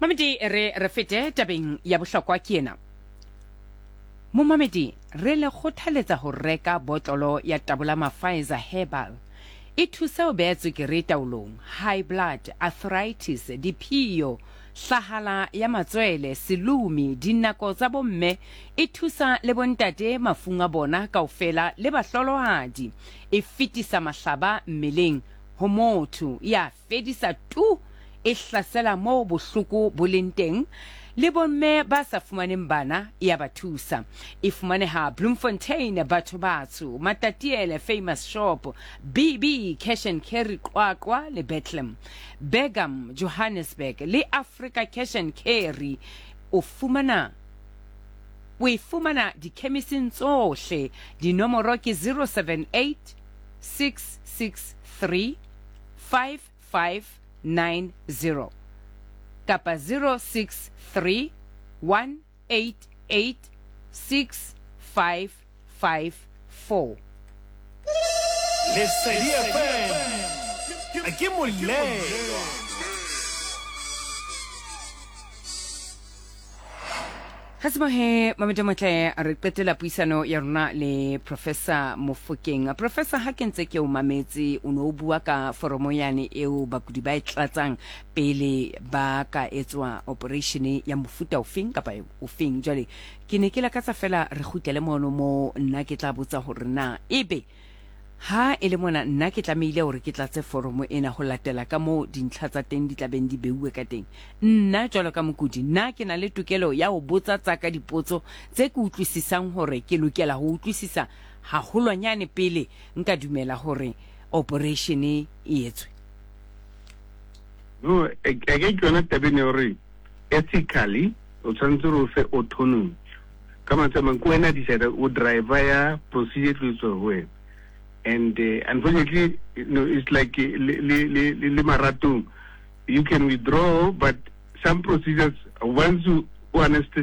Mamedi re fete tabeng ya bohlokwa ke ena. Mo Mamedi re le kgothaletsa ho reka botlolo ya tabolama Pfizer Herbal. E thusa ho beha tswekere taolong, high blood, arthritis, diphio, hlahala ya matswele, selumi, dinako tsa bomme, e thusa le bontate mafung a bona kaofela le bahlolohadi, e fetisa mahlaba mmeleng ho motho, ya fedisa tu, e hlasela moo bohloko bo leng teng, le bomme ba sa fumaneng bana ya ba thusa. E fumaneha Bloemfontein, Batho Batsho, Matatiele Famous Shop, BB Cash and Carry Qwaqwa le Bethlehem, Begum Johannesburg le Africa Cash and Carry. O fumana di chemising tsohle. Dinomoro ke 078 663 5590 kapa 063 188 6554. Lesedi FM a ke molelo. Hasimohe Mamedi Motle re qetela puisano ya rona le Professor Mofokeng. Professor, ha ke ntse ke o mametse o no bua ka foromo yane eo bakudi ba tlatsang pele ba ka etswa operation ya mofuta ofeng kapa ofeng. Jwale ke ne ke la ka tsa fela re khutele mono mo nna ke tla botsa hore na ebe ha ele mona nna ke tlameile hore ke tlatse foromo ena ho latela ka mo dintlha tsa teng di tlabeng di beuwe ka teng. Nna jwalo ka mokudi nna ke na le tokelo ya ho botsa tsa ka dipotso tse ke utlwisisang hore ke lokela ho utlwisisa haholwanyane pele nka dumela hore operation e etswe. No, I get you not tabeng ethically o tshwanetse re fe autonomy. Kama tsama kwena di said o driver ya procedure to where. And unfortunately, it's like marathon. You can withdraw, but some procedures, once you anesthetize